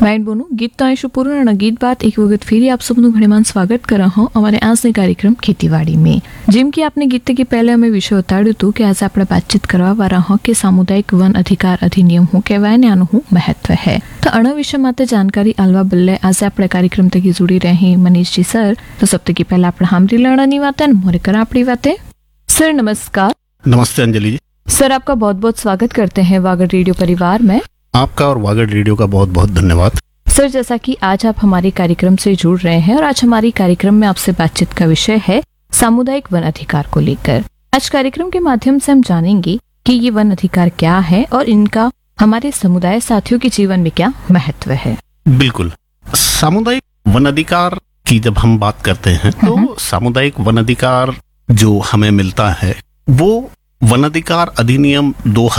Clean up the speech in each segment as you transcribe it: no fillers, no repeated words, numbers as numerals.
બેન બોનું ગીત તો આઈશું પૂર્ણ અને ગીત બાદ એક વખત ફરી आप सबનું ઘણીमान स्वागत कर रहा हूँ हमारे आज ने कार्यक्रम खेतीवाड़ी में। જેમ કે આપને ગીત કે પહેલે અમે વિષય ઉતાર્યું હતું કે આજે આપણે વાતચીત કરવા વાળા હો કે સામુદાયિક વન અધિકાર અધિનિયમ હું કહેવાય ને આનું હું મહત્વ है। तो अण विषय माते जानकारी आलवा बल्ले आज આપણે कार्यक्रम तक जुड़ी रहे मनीष जी सर। तो सब तक पहला આપણે हामरी लड़ानी वाते मोरे कर अपनी बातें। सर नमस्कार। नमस्ते अंजलि जी। सर आपका बहुत बहुत स्वागत करते हैं वागड़ रेडियो परिवार में। आपका और वागड़ रेडियो का बहुत बहुत धन्यवाद। सर जैसा कि आज आप हमारे कार्यक्रम से जुड़ रहे हैं और आज हमारी कार्यक्रम में आपसे बातचीत का विषय है सामुदायिक वन अधिकार को लेकर। आज कार्यक्रम के माध्यम से हम जानेंगे कि ये वन अधिकार क्या है और इनका हमारे समुदाय साथियों के जीवन में क्या महत्व है। बिल्कुल, सामुदायिक वन अधिकार की जब हम बात करते हैं तो सामुदायिक वन अधिकार जो हमें मिलता है वो वन अधिकार अधिनियम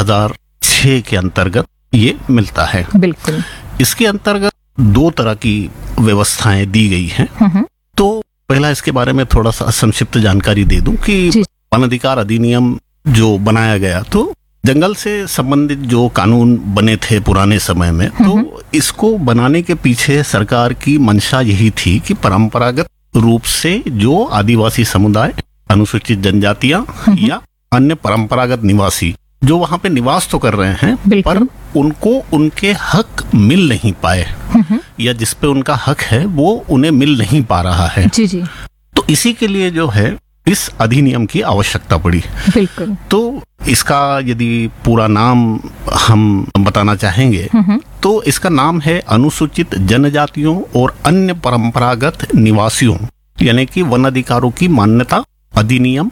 2006 के अंतर्गत ये मिलता है। बिल्कुल। इसके अंतर्गत दो तरह की व्यवस्थाएं दी गई हैं। तो पहला इसके बारे में थोड़ा सा संक्षिप्त जानकारी दे दूं कि वन अधिकार अधिनियम जो बनाया गया तो जंगल से संबंधित जो कानून बने थे पुराने समय में, तो इसको बनाने के पीछे सरकार की मंशा यही थी कि परंपरागत रूप से जो आदिवासी समुदाय, अनुसूचित जनजातियां या अन्य परंपरागत निवासी जो वहां पे निवास तो कर रहे हैं पर उनको उनके हक मिल नहीं पाए या जिस पे उनका हक है वो उन्हें मिल नहीं पा रहा है। जी जी। तो इसी के लिए जो है इस अधिनियम की आवश्यकता पड़ी। बिल्कुल। तो इसका यदि पूरा नाम हम बताना चाहेंगे तो इसका नाम है अनुसूचित जनजातियों और अन्य परंपरागत निवासियों यानी कि वन अधिकारों की मान्यता अधिनियम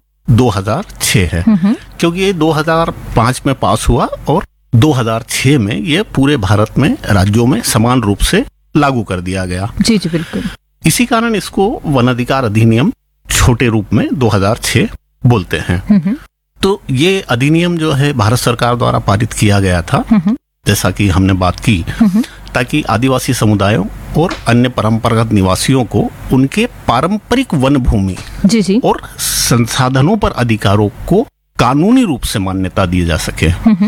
2006 है। क्योंकि ये 2005 में पास हुआ और 2006 में ये पूरे भारत में राज्यों में समान रूप से लागू कर दिया गया। जी जी बिल्कुल। इसी कारण इसको वन अधिकार अधिनियम छोटे रूप में 2006 बोलते हैं। तो ये अधिनियम जो है भारत सरकार द्वारा पारित किया गया था, जैसा कि हमने बात की, ताकि आदिवासी समुदायों और अन्य परंपरागत निवासियों को उनके पारंपरिक वन भूमि जी जी और संसाधनों पर अधिकारों को कानूनी रूप से मान्यता दी जा सके।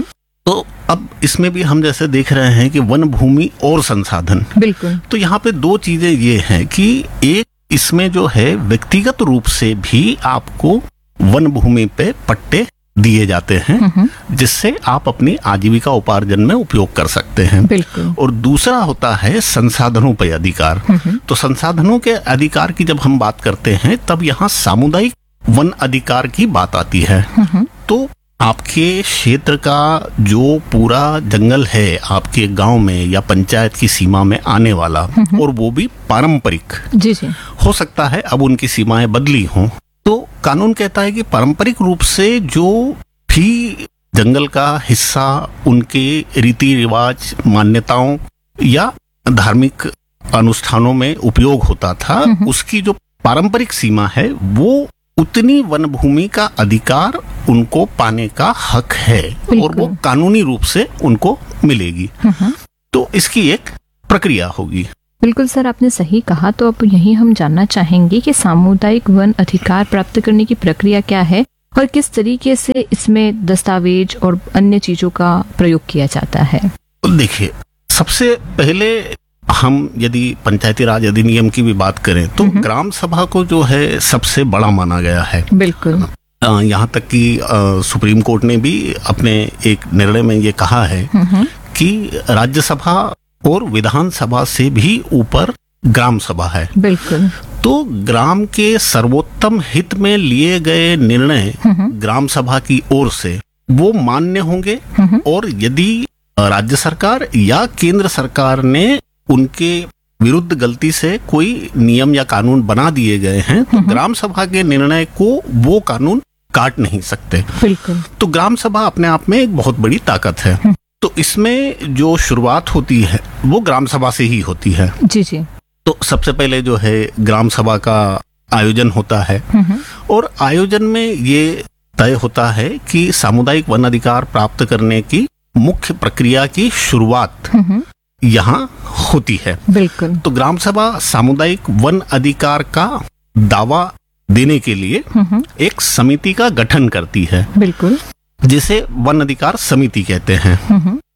तो अब इसमें भी हम जैसे देख रहे हैं कि वन भूमि और संसाधन, बिल्कुल, तो यहाँ पे दो चीजें ये हैं कि एक इसमें जो है व्यक्तिगत रूप से भी आपको वन भूमि पे पट्टे दिए जाते हैं जिससे आप अपनी आजीविका उपार्जन में उपयोग कर सकते हैं। बिल्कुल। और दूसरा होता है संसाधनों पर अधिकार। तो संसाधनों के अधिकार की जब हम बात करते हैं तब यहाँ सामुदायिक वन अधिकार की बात आती है। तो आपके क्षेत्र का जो पूरा जंगल है आपके गांव में या पंचायत की सीमा में आने वाला और वो भी पारंपरिक, जी जी, हो सकता है अब उनकी सीमाएं बदली हों, तो कानून कहता है कि पारंपरिक रूप से जो भी जंगल का हिस्सा उनके रीति रिवाज, मान्यताओं या धार्मिक अनुष्ठानों में उपयोग होता था, उसकी जो पारंपरिक सीमा है वो उतनी वन भूमि का अधिकार उनको पाने का हक है और वो कानूनी रूप से उनको मिलेगी। तो इसकी एक प्रक्रिया होगी। बिल्कुल सर, आपने सही कहा। तो अब यही हम जानना चाहेंगे कि सामुदायिक वन अधिकार प्राप्त करने की प्रक्रिया क्या है और किस तरीके से इसमें दस्तावेज और अन्य चीजों का प्रयोग किया जाता है। देखिए, सबसे पहले हम यदि पंचायती राज अधिनियम की भी बात करें तो ग्राम सभा को जो है सबसे बड़ा माना गया है। बिल्कुल। यहाँ तक कि सुप्रीम कोर्ट ने भी अपने एक निर्णय में ये कहा है कि राज्यसभा और विधानसभा से भी ऊपर ग्राम सभा है। बिल्कुल। तो ग्राम के सर्वोत्तम हित में लिए गए निर्णय ग्राम सभा की ओर से वो मान्य होंगे और यदि राज्य सरकार या केंद्र सरकार ने उनके विरुद्ध गलती से कोई नियम या कानून बना दिए गए हैं तो ग्राम सभा के निर्णय को वो कानून काट नहीं सकते। बिल्कुल। तो ग्राम सभा अपने आप में एक बहुत बड़ी ताकत है। तो इसमें जो शुरुआत होती है वो ग्राम सभा से ही होती है। जी जी। तो सबसे पहले जो है ग्राम सभा का आयोजन होता है और आयोजन में ये तय होता है कि सामुदायिक वन अधिकार प्राप्त करने की मुख्य प्रक्रिया की शुरुआत यहाँ होती है। बिल्कुल। तो ग्राम सभा सामुदायिक वन अधिकार का दावा देने के लिए एक समिति का गठन करती है। बिल्कुल। जिसे वन अधिकार समिति कहते हैं।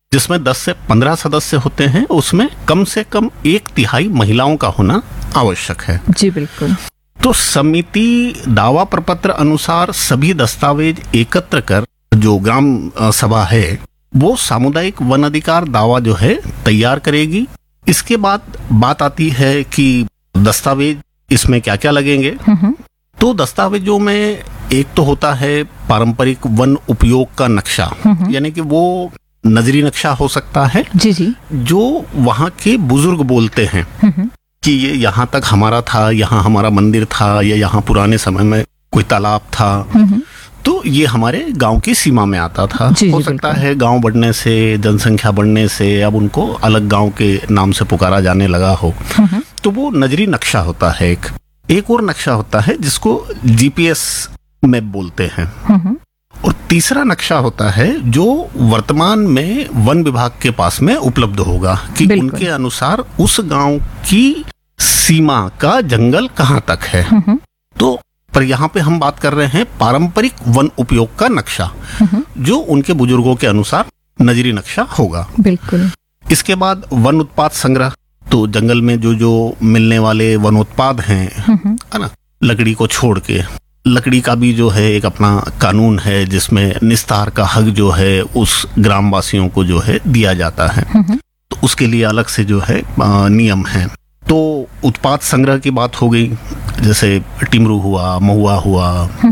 जिसमें 10 से 15 सदस्य होते हैं, उसमें कम से कम 1/3 महिलाओं का होना आवश्यक है। जी बिल्कुल। तो समिति दावा प्रपत्र अनुसार सभी दस्तावेज एकत्र कर जो ग्राम सभा है वो सामुदायिक वन अधिकार दावा जो है तैयार करेगी। इसके बाद बात आती है कि दस्तावेज इसमें क्या क्या लगेंगे। तो दस्तावेजों में एक तो होता है पारंपरिक वन उपयोग का नक्शा, यानी कि वो नजरी नक्शा हो सकता है जी जी, जो वहाँ के बुजुर्ग बोलते हैं कि ये यहाँ तक हमारा था, यहाँ हमारा मंदिर था, या यहाँ पुराने समय में कोई तालाब था, तो ये हमारे गांव की सीमा में आता था। हो सकता है गांव बढ़ने से, जनसंख्या बढ़ने से अब उनको अलग गांव के नाम से पुकारा जाने लगा हो, तो वो नजरी नक्शा होता है। एक और नक्शा होता है जिसको जीपीएस मैप बोलते हैं, और तीसरा नक्शा होता है जो वर्तमान में वन विभाग के पास में उपलब्ध होगा कि उनके अनुसार उस गांव की सीमा का जंगल कहाँ तक है। तो पर यहाँ पे हम बात कर रहे हैं पारंपरिक वन उपयोग का नक्शा, जो उनके बुजुर्गों के अनुसार नजरी नक्शा होगा। बिल्कुल। इसके बाद वन उत्पाद संग्रह, तो जंगल में जो जो मिलने वाले वनोत्पाद हैं, है ना, लकड़ी को छोड़ के, लकड़ी का भी जो है एक अपना कानून है जिसमें निस्तार का हक जो है उस ग्रामवासियों को जो है दिया जाता है, तो उसके लिए अलग से जो है नियम है। तो उत्पाद संग्रह की बात हो गई, जैसे टिमरू हुआ, महुआ हुआ,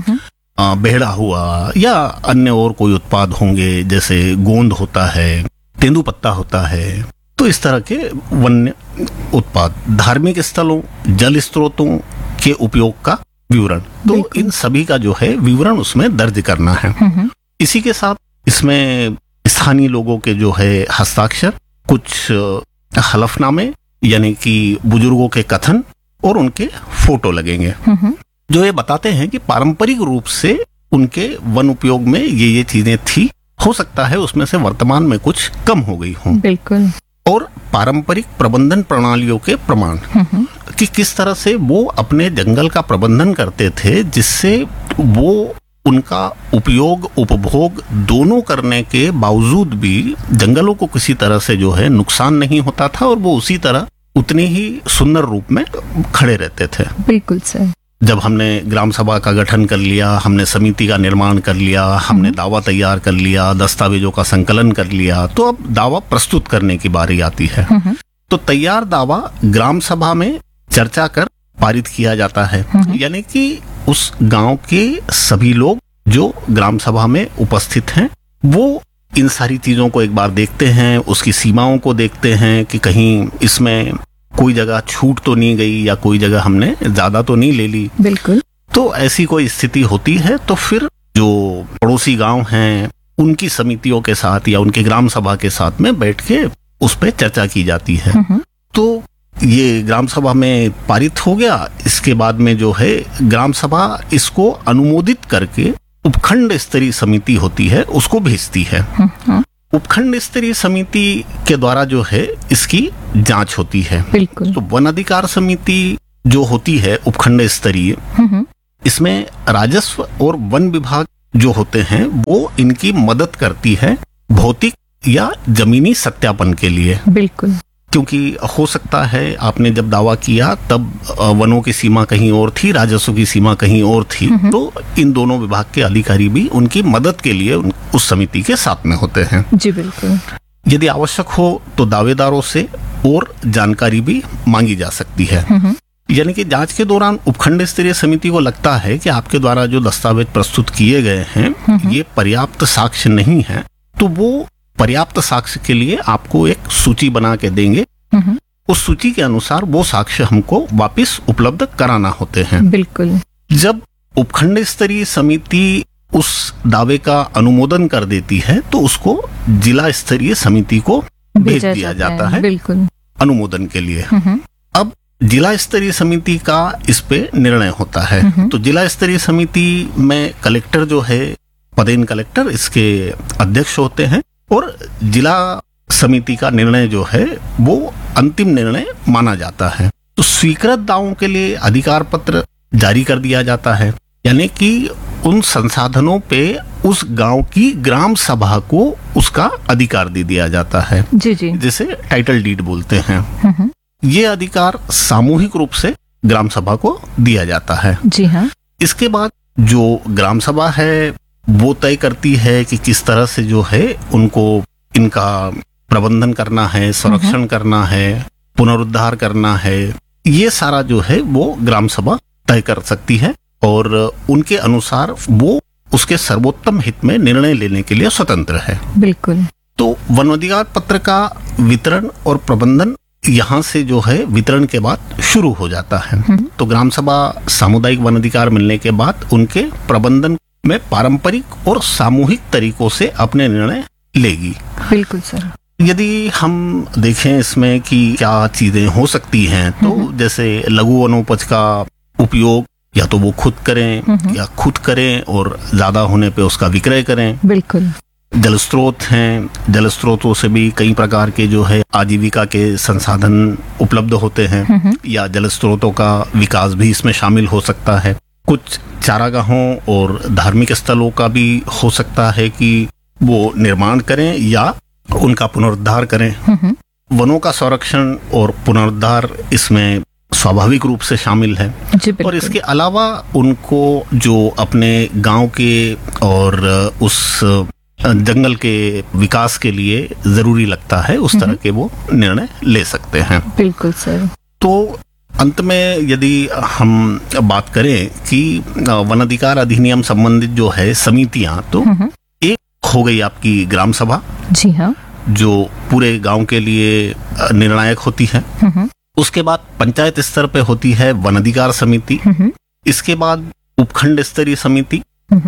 बेहड़ा हुआ, या अन्य और कोई उत्पाद होंगे, जैसे गोंद होता है, तेंदुपत्ता होता है। तो इस तरह के वन्य उत्पाद, धार्मिक स्थलों, जल स्रोतों के उपयोग का विवरण, तो इन सभी का जो है विवरण उसमें दर्ज करना है। इसी के साथ इसमें स्थानीय लोगों के जो है हस्ताक्षर, कुछ हलफनामे यानी कि बुजुर्गों के कथन, और उनके फोटो लगेंगे जो ये बताते हैं कि पारंपरिक रूप से उनके वन उपयोग में ये चीजें थी। हो सकता है उसमें से वर्तमान में कुछ कम हो गई हों। बिल्कुल। और पारंपरिक प्रबंधन प्रणालियों के प्रमाण कि किस तरह से वो अपने जंगल का प्रबंधन करते थे, जिससे वो उनका उपयोग उपभोग दोनों करने के बावजूद भी जंगलों को किसी तरह से जो है नुकसान नहीं होता था, और वो उसी तरह उतने ही सुंदर रूप में खड़े रहते थे। बिल्कुल सर। जब हमने ग्राम सभा का गठन कर लिया, हमने समिति का निर्माण कर लिया, हमने दावा तैयार कर लिया, दस्तावेजों का संकलन कर लिया, तो अब दावा प्रस्तुत करने की बारी आती है। तो तैयार दावा ग्राम सभा में चर्चा कर पारित किया जाता है, यानी कि उस गांव के सभी लोग जो ग्राम सभा में उपस्थित हैं वो इन सारी चीजों को एक बार देखते हैं, उसकी सीमाओं को देखते हैं कि कहीं इसमें कोई जगह छूट तो नहीं गई या कोई जगह हमने ज्यादा तो नहीं ले ली। बिल्कुल। तो ऐसी कोई स्थिति होती है तो फिर जो पड़ोसी गांव हैं उनकी समितियों के साथ या उनके ग्राम सभा के साथ में बैठ के उस पर चर्चा की जाती है। तो ये ग्राम सभा में पारित हो गया। इसके बाद में जो है ग्राम सभा इसको अनुमोदित करके उपखंड स्तरीय समिति होती है उसको भेजती है। उपखंड स्तरीय समिति के द्वारा जो है इसकी जांच होती है। बिल्कुल। तो वन अधिकार समिति जो होती है उपखंड स्तरीय, इसमें राजस्व और वन विभाग जो होते हैं वो इनकी मदद करती है भौतिक या जमीनी सत्यापन के लिए। बिल्कुल। क्योंकि हो सकता है आपने जब दावा किया तब वनों की सीमा कहीं और थी, राजस्व की सीमा कहीं और थी, तो इन दोनों विभाग के अधिकारी भी उनकी मदद के लिए उस समिति के साथ में होते हैं। जी बिल्कुल। यदि आवश्यक हो तो दावेदारों से और जानकारी भी मांगी जा सकती है। यानी कि जांच के दौरान उपखंड स्तरीय समिति को लगता है कि आपके द्वारा जो दस्तावेज प्रस्तुत किए गए हैं ये पर्याप्त साक्ष्य नहीं है, तो वो पर्याप्त साक्ष्य के लिए आपको एक सूची बना के देंगे। उस सूची के अनुसार वो साक्ष्य हमको वापस उपलब्ध कराना होते हैं। बिल्कुल। जब उपखंड स्तरीय समिति उस दावे का अनुमोदन कर देती है तो उसको जिला स्तरीय समिति को भेज दिया जाता है बिल्कुल अनुमोदन के लिए। अब जिला स्तरीय समिति का इस पे निर्णय होता है। तो जिला स्तरीय समिति में कलेक्टर जो है, पदेन कलेक्टर इसके अध्यक्ष होते हैं, और जिला समिति का निर्णय जो है वो अंतिम निर्णय माना जाता है। तो स्वीकृत दावों के लिए अधिकार पत्र जारी कर दिया जाता है, यानी कि उन संसाधनों पे उस गांव की ग्राम सभा को उसका अधिकार दे दिया जाता है, जी जी, जिसे टाइटल डीड बोलते हैं। ये अधिकार सामूहिक रूप से ग्राम सभा को दिया जाता है। जी हाँ। इसके बाद जो ग्राम सभा है वो तय करती है कि किस तरह से जो है उनको इनका प्रबंधन करना है, संरक्षण करना है, पुनरुद्धार करना है। ये सारा जो है वो ग्राम सभा तय कर सकती है और उनके अनुसार वो उसके सर्वोत्तम हित में निर्णय लेने के लिए स्वतंत्र है। बिल्कुल। तो वन अधिकार पत्र का वितरण और प्रबंधन यहाँ से जो है वितरण के बाद शुरू हो जाता है। तो ग्राम सभा सामुदायिक वन अधिकार मिलने के बाद उनके प्रबंधन में पारंपरिक और सामूहिक तरीकों से अपने निर्णय लेगी। बिल्कुल सर। यदि हम देखें इसमें कि क्या चीजें हो सकती हैं, तो जैसे लघु वनोपज का उपयोग या तो वो खुद करें या खुद करें और ज्यादा होने पे उसका विक्रय करें। बिल्कुल। जल स्रोत हैं, जल स्रोतों से भी कई प्रकार के जो है आजीविका के संसाधन उपलब्ध होते हैं, या जल स्रोतों का विकास भी इसमें शामिल हो सकता है। कुछ चारागाहों और धार्मिक स्थलों का भी हो सकता है कि वो निर्माण करें या उनका पुनरुद्धार करें। वनों का संरक्षण और पुनरुद्धार इसमें स्वाभाविक रूप से शामिल है। और इसके अलावा उनको जो अपने गांव के और उस जंगल के विकास के लिए जरूरी लगता है उस तरह के वो निर्णय ले सकते हैं। बिल्कुल सर। तो अंत में यदि हम बात करें कि वन अधिकार अधिनियम संबंधित जो है समितियां, तो एक हो गई आपकी ग्राम सभा, जी हाँ, जो पूरे गांव के लिए निर्णायक होती है। उसके बाद पंचायत स्तर पे होती है वन अधिकार समिति। इसके बाद उपखंड स्तरीय समिति,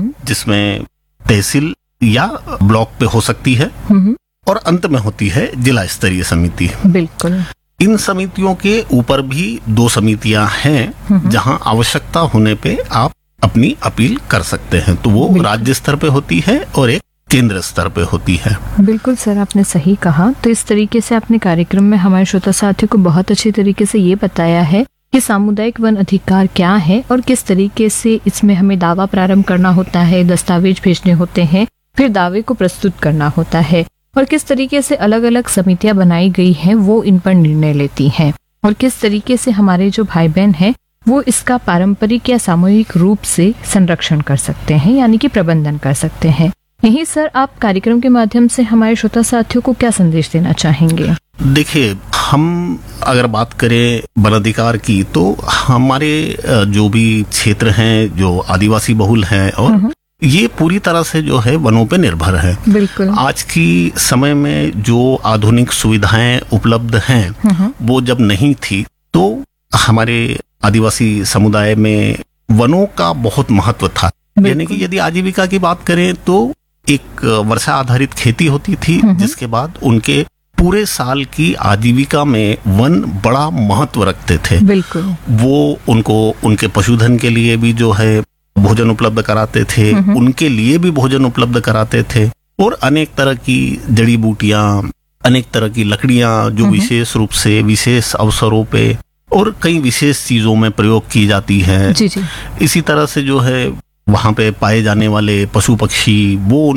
जिसमें तहसील या ब्लॉक पे हो सकती है, और अंत में होती है जिला स्तरीय समिति। बिल्कुल। इन समितियों के ऊपर भी 2 समितियां हैं जहां आवश्यकता होने पे आप अपनी अपील कर सकते हैं। तो वो राज्य स्तर पे होती है और एक केंद्र स्तर पे होती है। बिल्कुल सर, आपने सही कहा। तो इस तरीके से आपने कार्यक्रम में हमारे श्रोता साथियों को बहुत अच्छी तरीके से ये बताया है कि सामुदायिक वन अधिकार क्या है और किस तरीके से इसमें हमें दावा प्रारंभ करना होता है, दस्तावेज भेजने होते हैं, फिर दावे को प्रस्तुत करना होता है, और किस तरीके से अलग अलग समितियां बनाई गई हैं वो इन पर निर्णय लेती हैं, और किस तरीके से हमारे जो भाई बहन हैं वो इसका पारंपरिक या सामूहिक रूप से संरक्षण कर सकते हैं, यानी कि प्रबंधन कर सकते हैं। यही सर, आप कार्यक्रम के माध्यम से हमारे श्रोता साथियों को क्या संदेश देना चाहेंगे? देखिए, हम अगर बात करें वन अधिकार की, तो हमारे जो भी क्षेत्र हैं जो आदिवासी बहुल हैं, और ये पूरी तरह से जो है वनों पे निर्भर है। बिल्कुल। आज की समय में जो आधुनिक सुविधाएं उपलब्ध हैं वो जब नहीं थी, तो हमारे आदिवासी समुदाय में वनों का बहुत महत्व था। यानी कि यदि आजीविका की बात करें तो एक वर्षा आधारित खेती होती थी, जिसके बाद उनके पूरे साल की आजीविका में वन बड़ा महत्व रखते थे। बिल्कुल। वो उनको उनके पशुधन के लिए भी जो है भोजन उपलब्ध कराते थे, उनके लिए भी भोजन उपलब्ध कराते थे, और अनेक तरह की जड़ी बूटियां, अनेक तरह की लकड़ियां जो विशेष रूप से विशेष अवसरों पे और कई विशेष चीजों में प्रयोग की जाती है। जी जी। इसी तरह से जो है वहां पे पाए जाने वाले पशु पक्षी, वो